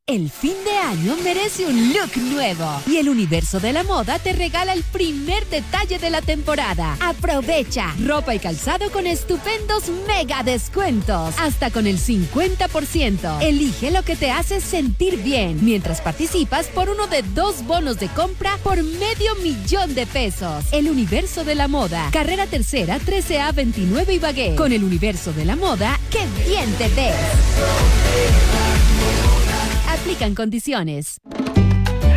El fin de año merece un look nuevo y el Universo de la Moda te regala el primer detalle de la temporada. Aprovecha ropa y calzado con estupendos mega descuentos, hasta con el 50%. Elige lo que te hace sentir bien, mientras participas por uno de 2 bonos de compra por $500,000 pesos. El Universo de la Moda, Carrera Tercera, 13A 29 Ibagué. Con el Universo de la Moda, ¡qué bien te ves! Aplican condiciones.